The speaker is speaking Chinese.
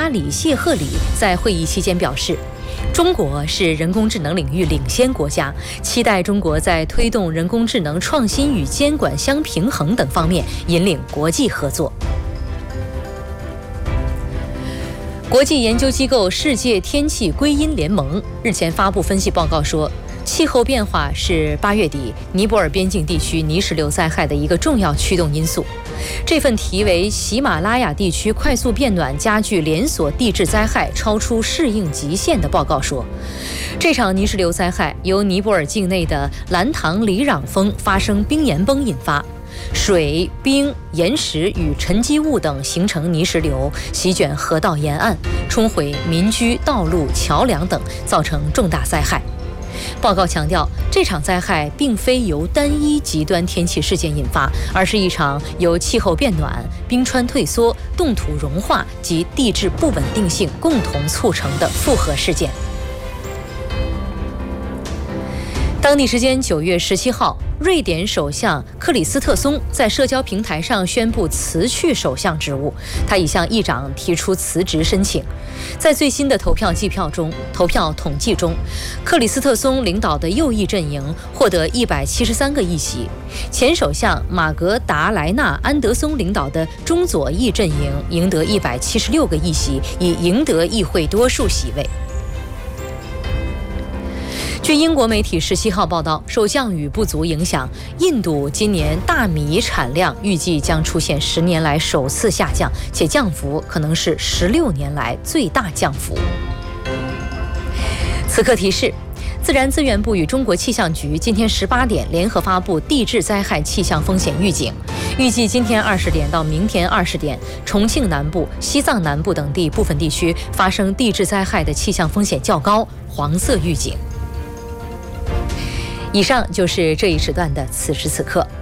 里谢赫里在会议期间表示，中国是人工智能领域领先国家，期待中国在推动人工智能创新与监管相平衡等方面引领国际合作。国际研究机构世界天气归因联盟日前发布分析报告说，气候变化是8月底尼泊尔边境地区泥石流灾害的一个重要驱动因素。这份题为《喜马拉雅地区快速变暖加剧连锁地质灾害超出适应极限》的报告说，这场泥石流灾害由尼泊尔境内的兰唐里壤峰发生冰岩崩引发，水、冰、岩石与沉积物等形成泥石流，席卷河道沿岸，冲毁民居、道路、桥梁等，造成重大灾害。报告强调，这场灾害并非由单一极端天气事件引发，而是一场由气候变暖、冰川退缩、冻土融化及地质不稳定性共同促成的复合事件。当地时间9月17号，瑞典首相克里斯特松在社交平台上宣布辞去首相职务，他已向议长提出辞职申请。在最新的投票统计中，克里斯特松领导的右翼阵营获得173个议席，前首相马格达莱纳·安德松领导的中左翼阵营赢得176个议席，以赢得议会多数席位。据英国媒体17号报道，受降雨不足影响，印度今年大米产量预计将出现10年来首次下降，且降幅可能是16年来最大降幅。此刻提示，自然资源部与中国气象局今天18点联合发布地质灾害气象风险预警，预计今天20点到明天20点，重庆南部、西藏南部等地部分地区发生地质灾害的气象风险较高，黄色预警。以上就是这一时段的此时此刻。